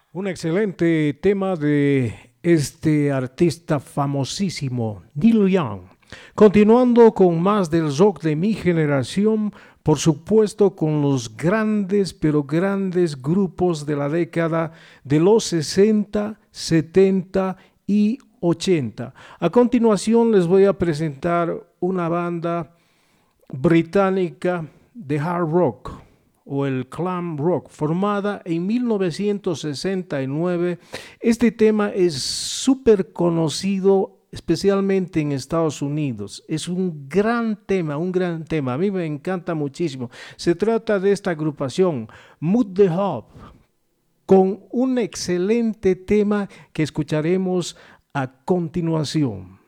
Un excelente tema de este artista famosísimo, Neil Young. Continuando con más del rock de mi generación, por supuesto con los grandes, pero grandes grupos de la década de los 60, 70 y 80. A continuación les voy a presentar una banda británica de hard rock o el glam rock, formada en 1969. Este tema es súper conocido, especialmente en Estados Unidos. Es un gran tema, un gran tema. A mí me encanta muchísimo. Se trata de esta agrupación, Mood the Hub, con un excelente tema que escucharemos a continuación.